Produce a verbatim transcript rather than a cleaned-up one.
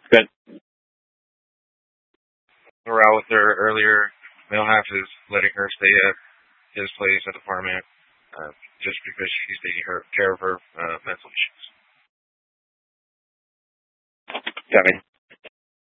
Spent morale with her earlier. Male half is letting her stay at his place at the apartment, uh, just because she's taking her care of her uh, mental issues. Kevin.